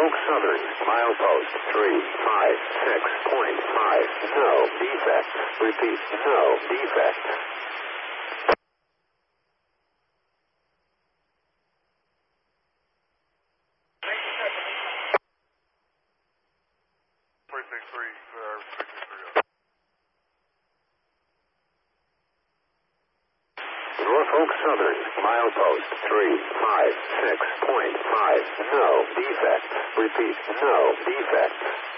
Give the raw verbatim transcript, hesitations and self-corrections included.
Norfolk Southern, milepost three five six point five, no defects. Repeat, no defects. Norfolk Southern, milepost three five six point five, no defects. Repeat, no defects.